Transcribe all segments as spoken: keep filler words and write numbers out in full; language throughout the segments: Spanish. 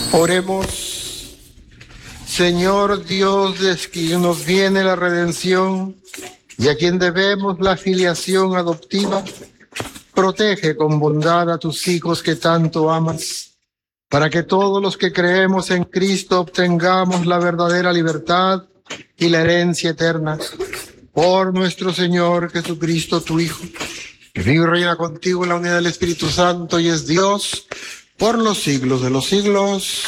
Oremos. Señor Dios, de quien nos viene la redención y a quien debemos la filiación adoptiva, protege con bondad a tus hijos que tanto amas, para que todos los que creemos en Cristo obtengamos la verdadera libertad y la herencia eterna. Por nuestro Señor Jesucristo, tu Hijo, que vive y reina contigo en la unidad del Espíritu Santo y es Dios por los siglos de los siglos.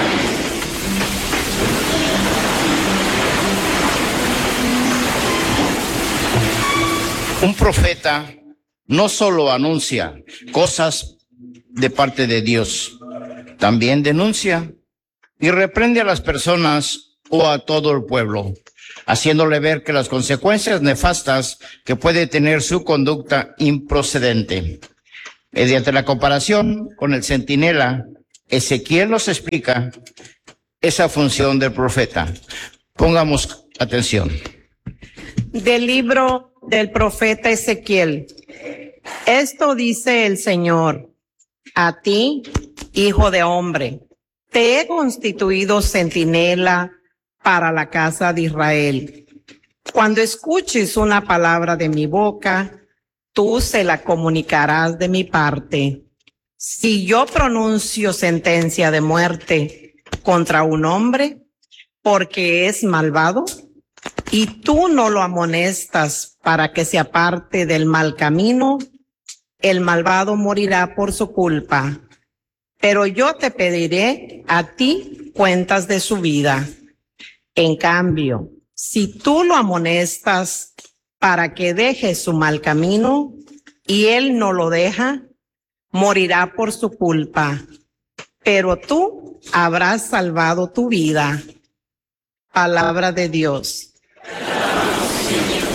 Un profeta no solo anuncia cosas de parte de Dios, también denuncia y reprende a las personas o a todo el pueblo, haciéndole ver que las consecuencias nefastas que puede tener su conducta improcedente. Mediante la comparación con el centinela, Ezequiel nos explica esa función del profeta. Pongamos atención. Del libro del profeta Ezequiel. Esto dice el Señor: a ti, hijo de hombre, te he constituido centinela para la casa de Israel. Cuando escuches una palabra de mi boca, tú se la comunicarás de mi parte. Si yo pronuncio sentencia de muerte contra un hombre porque es malvado, y tú no lo amonestas para que se aparte del mal camino, el malvado morirá por su culpa. Pero yo te pediré a ti cuentas de su vida. En cambio, si tú lo amonestas para que deje su mal camino y él no lo deja, morirá por su culpa. Pero tú habrás salvado tu vida. Palabra de Dios.